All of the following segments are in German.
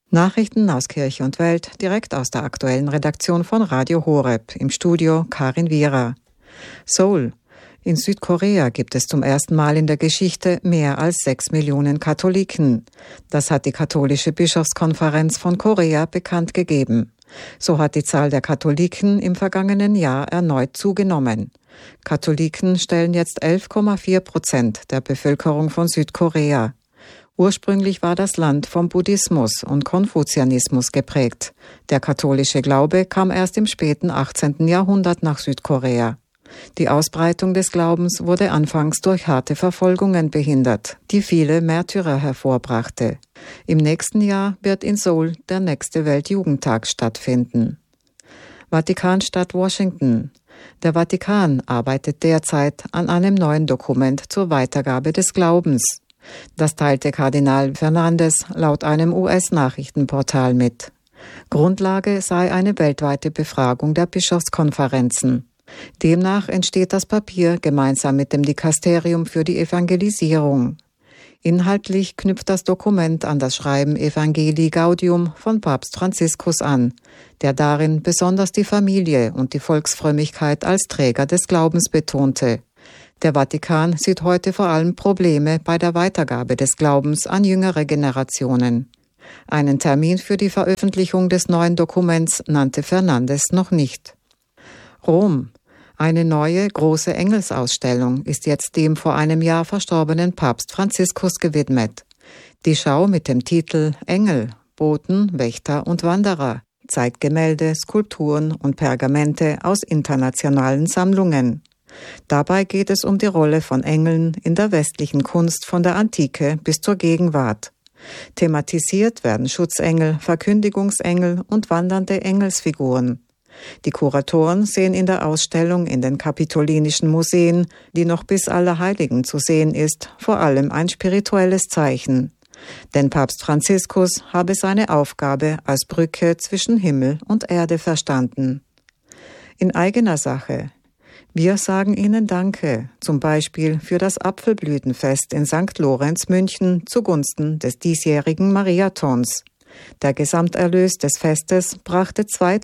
Nachrichten aus Kirche und Welt direkt aus der aktuellen Redaktion von Radio Horeb. Im Studio Karin Wierer. Seoul. In Südkorea gibt es zum ersten Mal in der Geschichte mehr als 6 Millionen Katholiken. Das hat die katholische Bischofskonferenz von Korea bekannt gegeben. So hat die Zahl der Katholiken im vergangenen Jahr erneut zugenommen. Katholiken stellen jetzt 11,4% der Bevölkerung von Südkorea. Ursprünglich war das Land vom Buddhismus und Konfuzianismus geprägt. Der katholische Glaube kam erst im späten 18. Jahrhundert nach Südkorea. Die Ausbreitung des Glaubens wurde anfangs durch harte Verfolgungen behindert, die viele Märtyrer hervorbrachte. Im nächsten Jahr wird in Seoul der nächste Weltjugendtag stattfinden. Vatikanstadt Washington. Der Vatikan arbeitet derzeit an einem neuen Dokument zur Weitergabe des Glaubens. Das teilte Kardinal Fernandes laut einem US-Nachrichtenportal mit. Grundlage sei eine weltweite Befragung der Bischofskonferenzen. Demnach entsteht das Papier gemeinsam mit dem Dikasterium für die Evangelisierung. Inhaltlich knüpft das Dokument an das Schreiben Evangelii Gaudium von Papst Franziskus an, der darin besonders die Familie und die Volksfrömmigkeit als Träger des Glaubens betonte. Der Vatikan sieht heute vor allem Probleme bei der Weitergabe des Glaubens an jüngere Generationen. Einen Termin für die Veröffentlichung des neuen Dokuments nannte Fernandes noch nicht. Rom. Eine neue, große Engelsausstellung ist jetzt dem vor einem Jahr verstorbenen Papst Franziskus gewidmet. Die Schau mit dem Titel Engel, Boten, Wächter und Wanderer zeigt Gemälde, Skulpturen und Pergamente aus internationalen Sammlungen. Dabei geht es um die Rolle von Engeln in der westlichen Kunst von der Antike bis zur Gegenwart. Thematisiert werden Schutzengel, Verkündigungsengel und wandernde Engelsfiguren. Die Kuratoren sehen in der Ausstellung in den kapitolinischen Museen, die noch bis Allerheiligen zu sehen ist, vor allem ein spirituelles Zeichen. Denn Papst Franziskus habe seine Aufgabe als Brücke zwischen Himmel und Erde verstanden. In eigener Sache. Wir sagen Ihnen Danke, zum Beispiel für das Apfelblütenfest in St. Lorenz München zugunsten des diesjährigen Mariathons. Der Gesamterlös des Festes brachte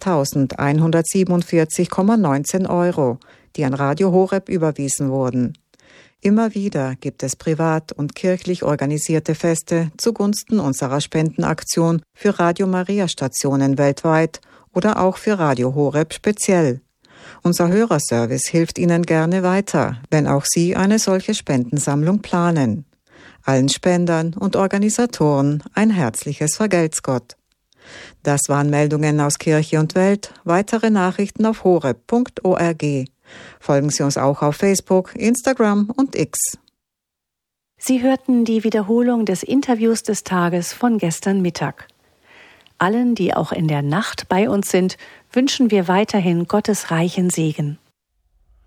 2.147,19 €, die an Radio Horeb überwiesen wurden. Immer wieder gibt es privat und kirchlich organisierte Feste zugunsten unserer Spendenaktion für Radio Maria Stationen weltweit oder auch für Radio Horeb speziell. Unser Hörerservice hilft Ihnen gerne weiter, wenn auch Sie eine solche Spendensammlung planen. Allen Spendern und Organisatoren ein herzliches Vergelt's Gott. Das waren Meldungen aus Kirche und Welt. Weitere Nachrichten auf horeb.org. Folgen Sie uns auch auf Facebook, Instagram und X. Sie hörten die Wiederholung des Interviews des Tages von gestern Mittag. Allen, die auch in der Nacht bei uns sind, wünschen wir weiterhin Gottes reichen Segen.